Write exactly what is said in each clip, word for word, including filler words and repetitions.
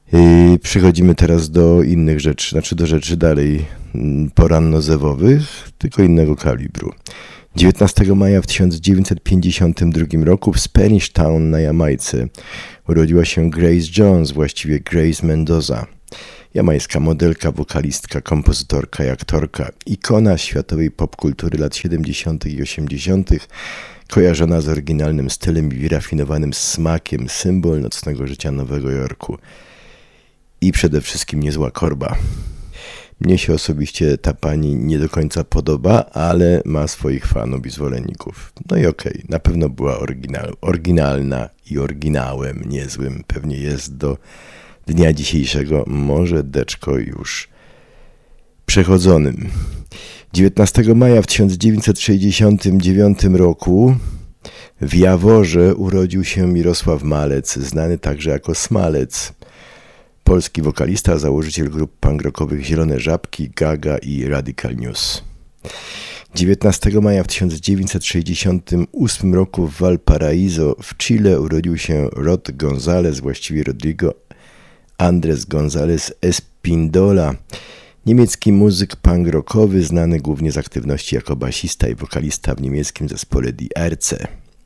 I przechodzimy teraz do innych rzeczy, znaczy do rzeczy dalej poranno-zewowych, tylko innego kalibru. dziewiętnastego maja w tysiąc dziewięćset pięćdziesiątym drugim roku w Spanish Town na Jamajce urodziła się Grace Jones, właściwie Grace Mendoza. Jamańska modelka, wokalistka, kompozytorka i aktorka, ikona światowej popkultury lat siedemdziesiątych i osiemdziesiątych, kojarzona z oryginalnym stylem i wyrafinowanym smakiem, symbol nocnego życia Nowego Jorku. I przede wszystkim niezła korba. Mnie się osobiście ta pani nie do końca podoba, ale ma swoich fanów i zwolenników. No i okej, okay, na pewno była oryginal, oryginalna i oryginałem niezłym. Pewnie jest do dnia dzisiejszego, może deczko już przechodzonym. dziewiętnastego maja w tysiąc dziewięćset sześćdziesiątym dziewiątym roku w Jaworze urodził się Mirosław Malec, znany także jako Smalec. Polski wokalista, założyciel grup punk rockowych Zielone Żabki, Gaga i Radical News. dziewiętnastego maja w tysiąc dziewięćset sześćdziesiątym ósmym roku w Valparaíso w Chile urodził się Rod González, właściwie Rodrigo Andrés González Espíndola, niemiecki muzyk punk rockowy, znany głównie z aktywności jako basista i wokalista w niemieckim zespole Die Ärzte.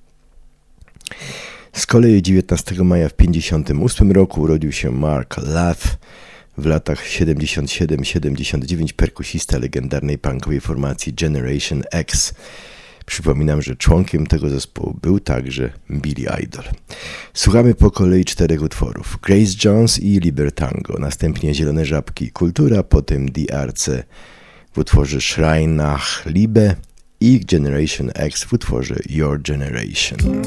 Z kolei dziewiętnastego maja w pięćdziesiątym ósmym roku urodził się Mark Lath, w latach siedemdziesiątym siódmym siedemdziesiątym dziewiątym perkusista legendarnej punkowej formacji Generation X. Przypominam, że członkiem tego zespołu był także Billy Idol. Słuchamy po kolei czterech utworów. Grace Jones i Libertango, następnie Zielone Żabki, Kultura, potem Die Ärzte w utworze Schrei nach Liebe i Generation X w utworze Your Generation.